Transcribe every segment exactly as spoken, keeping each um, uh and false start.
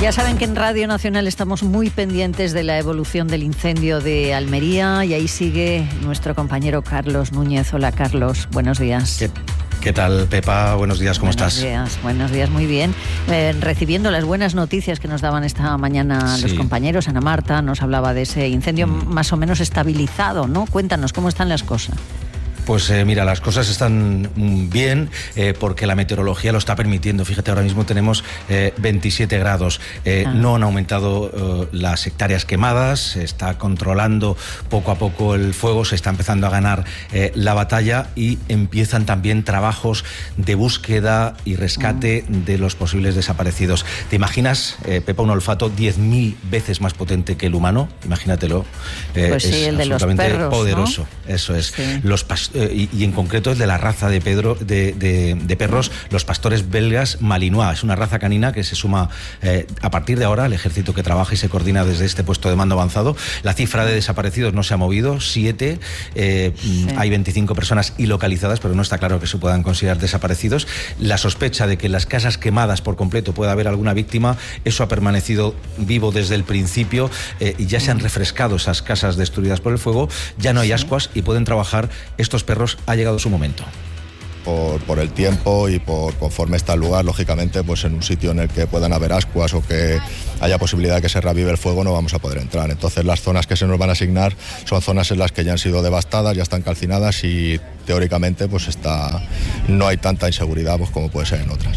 Ya saben que en Radio Nacional estamos muy pendientes de la evolución del incendio de Almería y ahí sigue nuestro compañero Carlos Núñez. Hola, Carlos, buenos días. ¿Qué, qué tal, Pepa? Buenos días, ¿cómo buenos estás? Buenos días, buenos días, muy bien. Eh, recibiendo las buenas noticias que nos daban esta mañana sí. los compañeros. Ana Marta nos hablaba de ese incendio mm. más o menos estabilizado, ¿no? Cuéntanos, ¿cómo están las cosas? Pues eh, mira, las cosas están bien eh, porque la meteorología lo está permitiendo. Fíjate, ahora mismo tenemos eh, veintisiete grados. Eh, ah. No han aumentado eh, las hectáreas quemadas, se está controlando poco a poco el fuego, se está empezando a ganar eh, la batalla y empiezan también trabajos de búsqueda y rescate ah. de los posibles desaparecidos. ¿Te imaginas, eh, Pepa, un olfato diez mil veces más potente que el humano? Imagínatelo. Eh, pues sí, es el de los perros, poderoso. ¿No? Eso es. Sí. Los pastores. Y, y en concreto es de la raza de, Pedro, de, de, de perros, los pastores belgas Malinois. Es una raza canina que se suma eh, a partir de ahora al ejército que trabaja y se coordina desde este puesto de mando avanzado. La cifra de desaparecidos no se ha movido, siete. Eh, sí. Hay veinticinco personas ilocalizadas, pero no está claro que se puedan considerar desaparecidos. La sospecha de que en las casas quemadas por completo pueda haber alguna víctima, eso ha permanecido vivo desde el principio eh, y ya se han refrescado esas casas destruidas por el fuego. Ya no hay sí. ascuas y pueden trabajar estos perros. Ha llegado su momento. Por, por el tiempo y por conforme está el lugar, lógicamente, pues en un sitio en el que puedan haber ascuas o que haya posibilidad de que se reavive el fuego, no vamos a poder entrar. Entonces las zonas que se nos van a asignar son zonas en las que ya han sido devastadas, ya están calcinadas y teóricamente pues está, no hay tanta inseguridad pues, como puede ser en otras.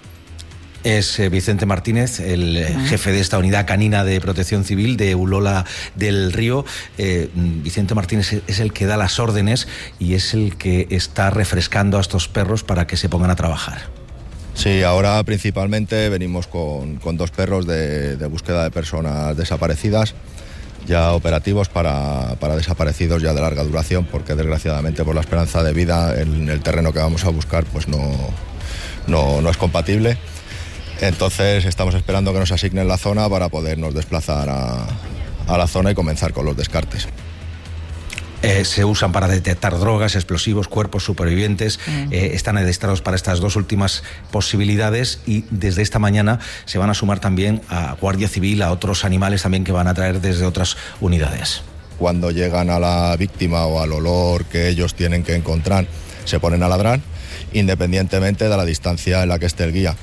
Es eh, Vicente Martínez, el eh, jefe de esta unidad canina de protección civil de Ulola del Río. Eh, Vicente Martínez es el que da las órdenes y es el que está refrescando a estos perros para que se pongan a trabajar. Sí, ahora principalmente venimos con, con dos perros de, de búsqueda de personas desaparecidas, ya operativos para, para desaparecidos ya de larga duración, porque desgraciadamente por la esperanza de vida en el terreno que vamos a buscar pues no, no, no es compatible. Entonces estamos esperando que nos asignen la zona para podernos desplazar a, a la zona y comenzar con los descartes. Eh, se usan para detectar drogas, explosivos, cuerpos supervivientes. Mm. Eh, están adestrados para estas dos últimas posibilidades y desde esta mañana se van a sumar también a Guardia Civil, a otros animales también que van a traer desde otras unidades. Cuando llegan a la víctima o al olor que ellos tienen que encontrar, se ponen a ladrar, independientemente de la distancia en la que esté el guía.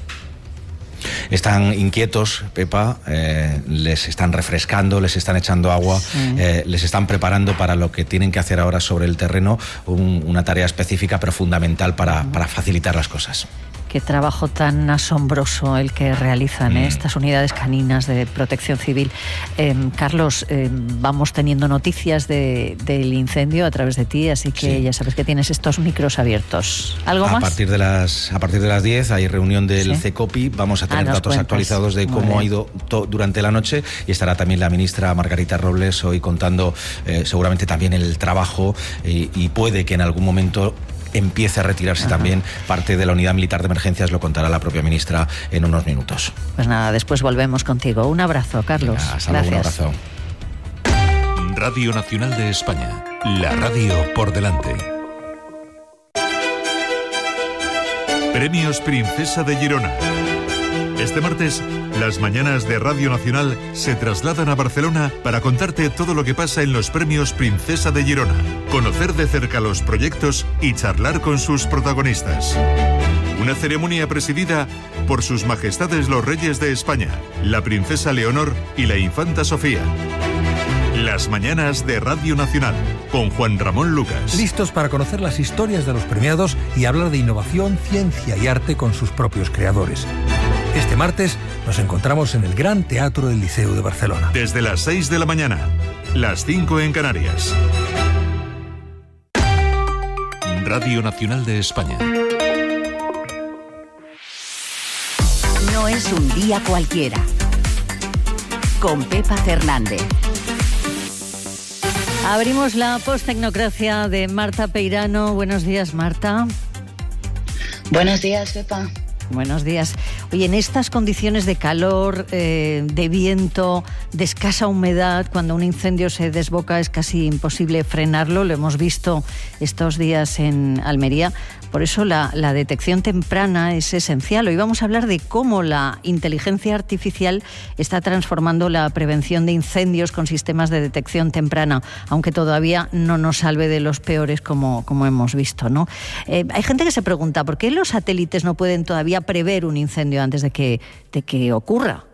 Están inquietos, Pepa, eh, les están refrescando, les están echando agua, sí. eh, les están preparando para lo que tienen que hacer ahora sobre el terreno, un, una tarea específica pero fundamental para, para facilitar las cosas. Qué trabajo tan asombroso el que realizan mm. ¿eh? estas unidades caninas de protección civil. Eh, Carlos, eh, vamos teniendo noticias de, del incendio a través de ti, así que sí. ya sabes que tienes estos micros abiertos. ¿Algo a más? Partir de las, a partir de las diez hay reunión del ¿Sí? CECOPI, vamos a tener ah, datos cuentas. actualizados de cómo ha ido to, durante la noche y estará también la ministra Margarita Robles hoy contando eh, seguramente también el trabajo eh, y puede que en algún momento empiece a retirarse Ajá. también parte de la unidad militar de emergencias, lo contará la propia ministra en unos minutos. Pues nada, después volvemos contigo. Un abrazo, Carlos. Venga, hasta luego, Gracias. Un abrazo. Radio Nacional de España, la radio por delante. Premios Princesa de Girona. Este martes, las mañanas de Radio Nacional se trasladan a Barcelona para contarte todo lo que pasa en los Premios Princesa de Girona, conocer de cerca los proyectos y charlar con sus protagonistas. Una ceremonia presidida por sus majestades los reyes de España, la princesa Leonor y la infanta Sofía. Las mañanas de Radio Nacional, con Juan Ramón Lucas. Listos para conocer las historias de los premiados y hablar de innovación, ciencia y arte con sus propios creadores. Este martes nos encontramos en el Gran Teatro del Liceu de Barcelona. Desde las seis de la mañana, las cinco en Canarias. Radio Nacional de España. No es un día cualquiera. Con Pepa Fernández. Abrimos la posttecnocracia de Marta Peirano. Buenos días, Marta. Buenos días, Pepa. Buenos días. Oye, en estas condiciones de calor, eh, de viento, de escasa humedad, cuando un incendio se desboca es casi imposible frenarlo, lo hemos visto estos días en Almería. Por eso la, la detección temprana es esencial. Hoy vamos a hablar de cómo la inteligencia artificial está transformando la prevención de incendios con sistemas de detección temprana, aunque todavía no nos salve de los peores como, como hemos visto, ¿no? Eh, hay gente que se pregunta, ¿por qué los satélites no pueden todavía prever un incendio antes de que, de que ocurra?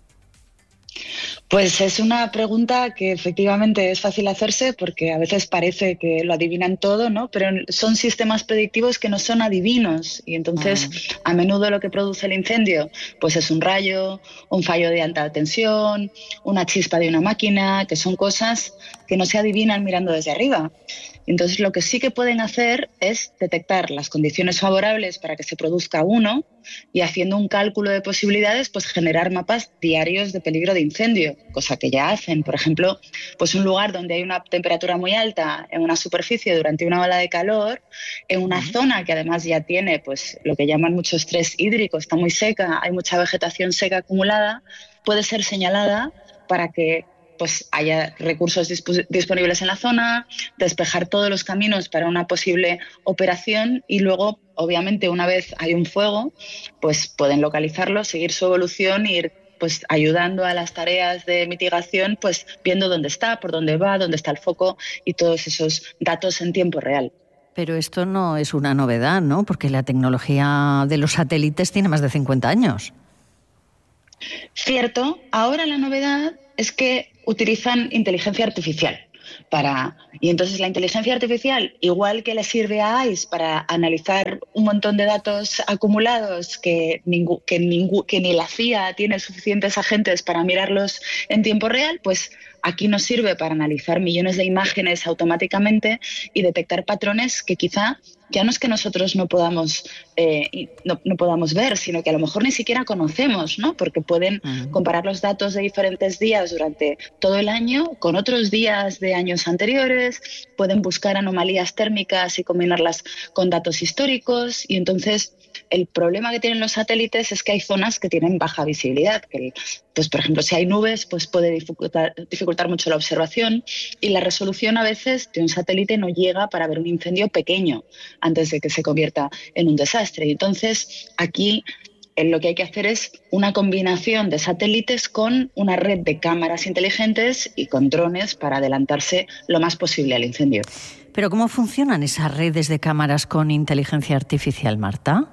Pues es una pregunta que efectivamente es fácil hacerse porque a veces parece que lo adivinan todo, ¿no? Pero son sistemas predictivos que no son adivinos y entonces a menudo lo que produce el incendio pues es un rayo, un fallo de alta tensión, una chispa de una máquina, que son cosas que no se adivinan mirando desde arriba. Entonces lo que sí que pueden hacer es detectar las condiciones favorables para que se produzca uno y haciendo un cálculo de posibilidades pues generar mapas diarios de peligro de incendio, cosa que ya hacen. Por ejemplo, pues un lugar donde hay una temperatura muy alta en una superficie durante una ola de calor, en una uh-huh. zona que además ya tiene pues lo que llaman mucho estrés hídrico, está muy seca, hay mucha vegetación seca acumulada, puede ser señalada para que pues haya recursos disp- disponibles en la zona, despejar todos los caminos para una posible operación y luego, obviamente, una vez hay un fuego, pues pueden localizarlo, seguir su evolución e ir pues ayudando a las tareas de mitigación, pues viendo dónde está, por dónde va, dónde está el foco y todos esos datos en tiempo real. Pero esto no es una novedad, ¿no? Porque la tecnología de los satélites tiene más de cincuenta años. Cierto, ahora la novedad es que utilizan inteligencia artificial para y entonces la inteligencia artificial, igual que le sirve a I C E para analizar un montón de datos acumulados que, ningú, que, ningú, que ni la C I A tiene suficientes agentes para mirarlos en tiempo real, pues aquí nos sirve para analizar millones de imágenes automáticamente y detectar patrones que quizá ya no es que nosotros no podamos, eh, no, no podamos ver, sino que a lo mejor ni siquiera conocemos, ¿no? Porque pueden uh-huh. comparar los datos de diferentes días durante todo el año con otros días de años anteriores, pueden buscar anomalías térmicas y combinarlas con datos históricos y entonces el problema que tienen los satélites es que hay zonas que tienen baja visibilidad, que pues por ejemplo si hay nubes pues puede dificultar, dificultar mucho la observación y la resolución a veces de un satélite no llega para ver un incendio pequeño antes de que se convierta en un desastre. Y entonces aquí lo que hay que hacer es una combinación de satélites con una red de cámaras inteligentes y con drones para adelantarse lo más posible al incendio. Pero ¿cómo funcionan esas redes de cámaras con inteligencia artificial, Marta?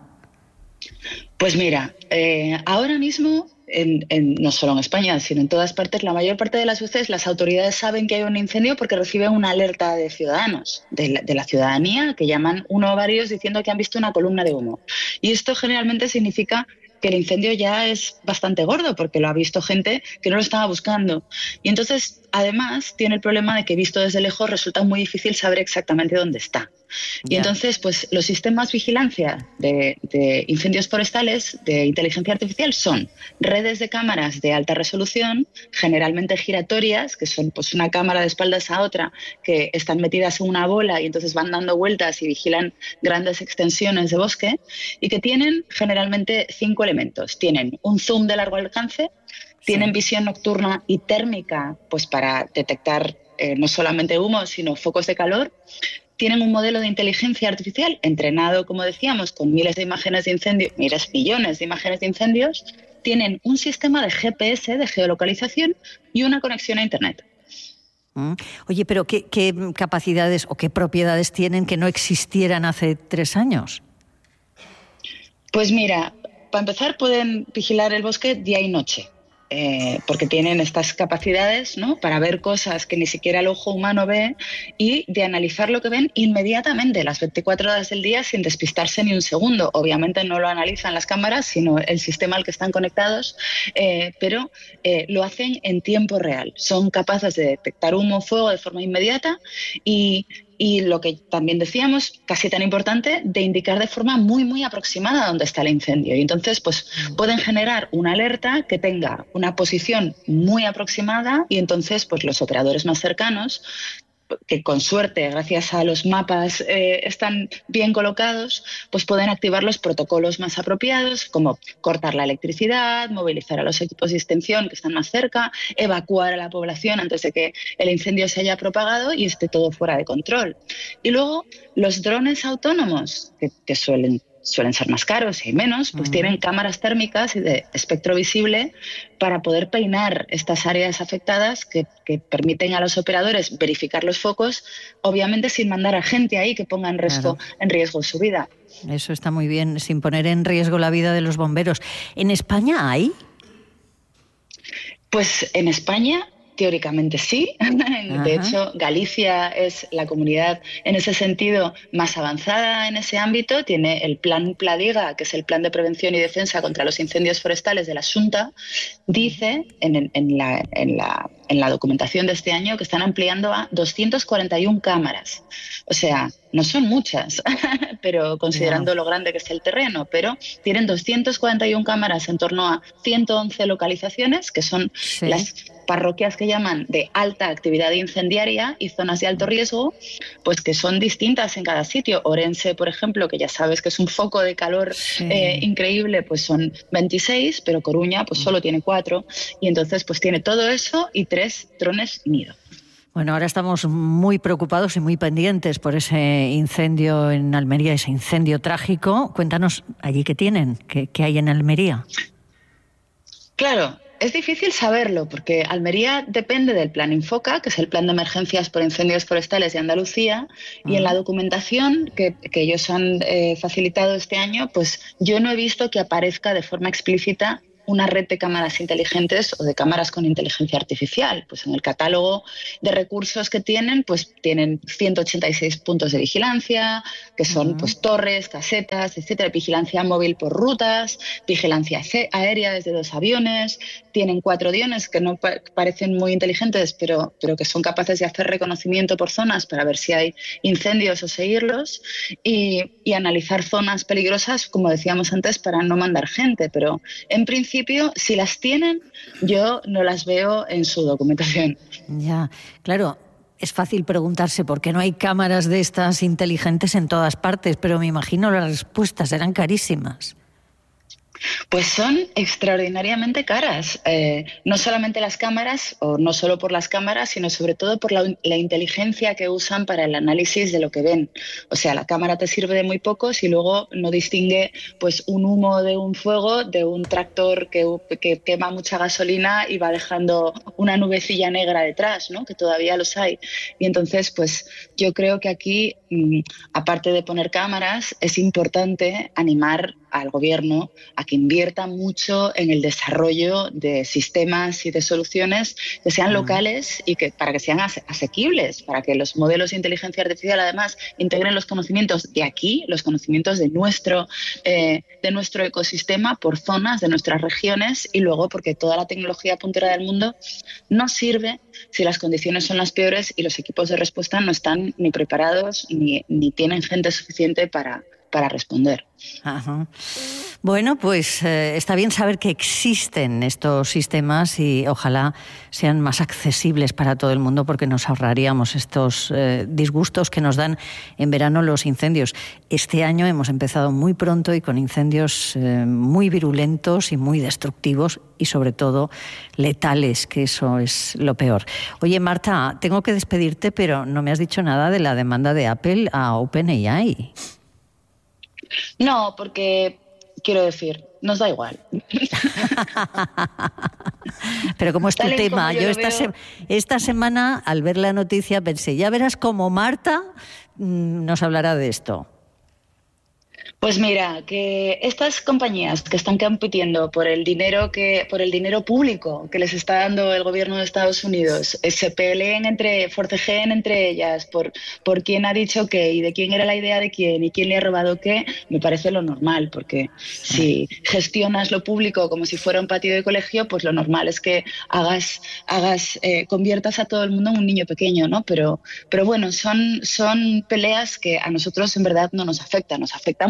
Pues mira, eh, ahora mismo, en, en, no solo en España, sino en todas partes, la mayor parte de las veces las autoridades saben que hay un incendio porque reciben una alerta de ciudadanos, de la, de la ciudadanía, que llaman uno o varios diciendo que han visto una columna de humo. Y esto generalmente significa que el incendio ya es bastante gordo porque lo ha visto gente que no lo estaba buscando. Y entonces, además, tiene el problema de que visto desde lejos resulta muy difícil saber exactamente dónde está. Y yeah. entonces, pues los sistemas de vigilancia de, de incendios forestales de inteligencia artificial son redes de cámaras de alta resolución, generalmente giratorias, que son pues una cámara de espaldas a otra, que están metidas en una bola y entonces van dando vueltas y vigilan grandes extensiones de bosque, y que tienen generalmente cinco elementos. Tienen un zoom de largo alcance, tienen visión nocturna y térmica, pues para detectar eh, no solamente humo, sino focos de calor. Tienen un modelo de inteligencia artificial entrenado, como decíamos, con miles de imágenes de incendios, miles, millones de imágenes de incendios. Tienen un sistema de G P S, de geolocalización, y una conexión a Internet. Oye, pero ¿qué, qué capacidades o qué propiedades tienen que no existieran hace tres años? Pues mira, para empezar pueden vigilar el bosque día y noche. Eh, porque tienen estas capacidades, ¿no?, para ver cosas que ni siquiera el ojo humano ve y de analizar lo que ven inmediatamente, las veinticuatro horas del día, sin despistarse ni un segundo. Obviamente no lo analizan las cámaras, sino el sistema al que están conectados, eh, pero eh, lo hacen en tiempo real. Son capaces de detectar humo o fuego de forma inmediata y Y lo que también decíamos, casi tan importante, de indicar de forma muy, muy aproximada dónde está el incendio. Y entonces, pues, pueden generar una alerta que tenga una posición muy aproximada y entonces, pues, los operadores más cercanos que con suerte, gracias a los mapas, eh, están bien colocados, pues pueden activar los protocolos más apropiados, como cortar la electricidad, movilizar a los equipos de extinción que están más cerca, evacuar a la población antes de que el incendio se haya propagado y esté todo fuera de control. Y luego, los drones autónomos, que, que suelen suelen ser más caros y hay menos, pues uh-huh. tienen cámaras térmicas y de espectro visible para poder peinar estas áreas afectadas que, que permiten a los operadores verificar los focos, obviamente sin mandar a gente ahí que ponga en riesgo, claro. en riesgo su vida. Eso está muy bien, sin poner en riesgo la vida de los bomberos. ¿En España hay? Pues en España... teóricamente sí. Ajá. De hecho, Galicia es la comunidad en ese sentido más avanzada en ese ámbito. Tiene el Plan Pladiga, que es el Plan de Prevención y Defensa contra los Incendios Forestales de la Xunta. Dice en, en, la, en, la, en la documentación de este año que están ampliando a doscientas cuarenta y una cámaras. O sea, no son muchas, pero considerando no. lo grande que es el terreno, pero tienen doscientas cuarenta y una cámaras en torno a ciento once localizaciones, que son sí. las parroquias que llaman de alta actividad incendiaria y zonas de alto riesgo, pues que son distintas en cada sitio. Orense, por ejemplo, que ya sabes que es un foco de calor sí. eh, increíble, pues son veintiséis, pero Coruña pues solo tiene cuatro, y entonces pues tiene todo eso y tres drones nido. Bueno, ahora estamos muy preocupados y muy pendientes por ese incendio en Almería, ese incendio trágico. Cuéntanos allí qué tienen, qué, qué hay en Almería. Claro. Es difícil saberlo porque Almería depende del Plan Infoca, que es el Plan de Emergencias por Incendios Forestales de Andalucía, uh-huh. y en la documentación que, que ellos han eh, facilitado este año, pues yo no he visto que aparezca de forma explícita una red de cámaras inteligentes o de cámaras con inteligencia artificial. Pues en el catálogo de recursos que tienen, pues tienen ciento ochenta y seis puntos de vigilancia, que son uh-huh. pues torres, casetas, etcétera, vigilancia móvil por rutas, vigilancia aérea desde dos aviones, tienen cuatro aviones que no pa- parecen muy inteligentes, pero, pero que son capaces de hacer reconocimiento por zonas para ver si hay incendios o seguirlos, y, y analizar zonas peligrosas, como decíamos antes, para no mandar gente, pero en principio si las tienen, yo no las veo en su documentación. Ya, claro, es fácil preguntarse por qué no hay cámaras de estas inteligentes en todas partes, pero me imagino las respuestas eran carísimas. Pues son extraordinariamente caras, eh, no solamente las cámaras, o no solo por las cámaras, sino sobre todo por la, la inteligencia que usan para el análisis de lo que ven. O sea, la cámara te sirve de muy poco si luego no distingue pues un humo de un fuego de un tractor que, que quema mucha gasolina y va dejando una nubecilla negra detrás, ¿no? Que todavía los hay. Y entonces, pues yo creo que aquí, mmm, aparte de poner cámaras, es importante animar al gobierno a que invierta mucho en el desarrollo de sistemas y de soluciones que sean locales y que para que sean ase- asequibles, para que los modelos de inteligencia artificial además integren los conocimientos de aquí, los conocimientos de nuestro, eh, de nuestro ecosistema por zonas de nuestras regiones, y luego porque toda la tecnología puntera del mundo no sirve si las condiciones son las peores y los equipos de respuesta no están ni preparados ni, ni tienen gente suficiente para para responder. Ajá. Bueno, pues eh, está bien saber que existen estos sistemas y ojalá sean más accesibles para todo el mundo, porque nos ahorraríamos estos eh, disgustos que nos dan en verano los incendios. Este año hemos empezado muy pronto y con incendios eh, muy virulentos y muy destructivos y sobre todo letales, que eso es lo peor. Oye, Marta, tengo que despedirte, pero no me has dicho nada de la demanda de Apple a OpenAI. No, porque, quiero decir, nos da igual. Pero como es tu Tal tema, yo, yo yo esta, veo... se- esta semana, al ver la noticia, pensé, ya verás cómo Marta mmm, nos hablará de esto. Pues mira, que estas compañías que están compitiendo por el dinero que por el dinero público que les está dando el gobierno de Estados Unidos, eh, se peleen entre, forcejeen entre ellas por, por quién ha dicho qué y de quién era la idea de quién y quién le ha robado qué, me parece lo normal, porque si gestionas lo público como si fuera un patio de colegio, pues lo normal es que hagas, hagas eh, conviertas a todo el mundo en un niño pequeño, ¿no? Pero, pero bueno, son, son peleas que a nosotros en verdad no nos afectan, nos afecta mucho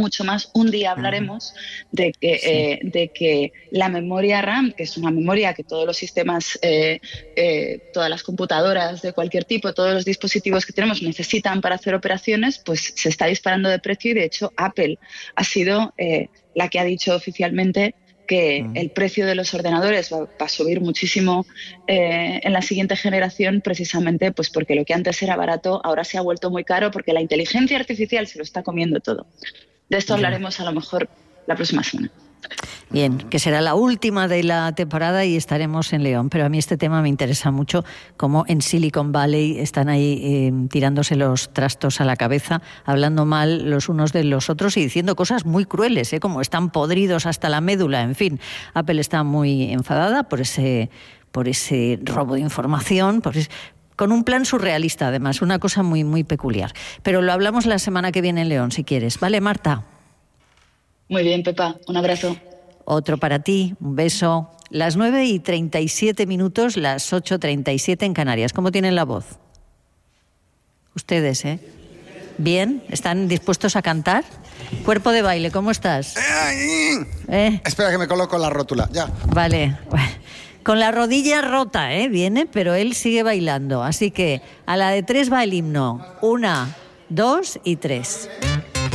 mucho más. Un día hablaremos de que, sí. eh, de que la memoria RAM, que es una memoria que todos los sistemas, eh, eh, todas las computadoras de cualquier tipo, todos los dispositivos que tenemos necesitan para hacer operaciones, pues se está disparando de precio y de hecho Apple ha sido eh, la que ha dicho oficialmente que mm. el precio de los ordenadores va, va a subir muchísimo eh, en la siguiente generación, precisamente pues porque lo que antes era barato ahora se ha vuelto muy caro porque la inteligencia artificial se lo está comiendo todo. De esto hablaremos a lo mejor la próxima semana. Bien, que será la última de la temporada y estaremos en León, pero a mí este tema me interesa mucho, como en Silicon Valley están ahí eh, tirándose los trastos a la cabeza, hablando mal los unos de los otros y diciendo cosas muy crueles, ¿eh? Como están podridos hasta la médula, en fin. Apple está muy enfadada por ese, por ese robo de información, por ese, con un plan surrealista además, una cosa muy, muy peculiar. Pero lo hablamos la semana que viene en León, si quieres. ¿Vale, Marta? Muy bien, Pepa. Un abrazo. Otro para ti. Un beso. Las nueve y treinta y siete minutos, las ocho treinta y siete en Canarias. ¿Cómo tienen la voz? Ustedes, ¿eh? ¿Bien? ¿Están dispuestos a cantar? Cuerpo de baile, ¿cómo estás? ¿Eh? Espera que me coloco la rótula. Ya. Vale. Con la rodilla rota, ¿eh? Viene, pero él sigue bailando. Así que a la de tres va el himno. Una, dos y tres.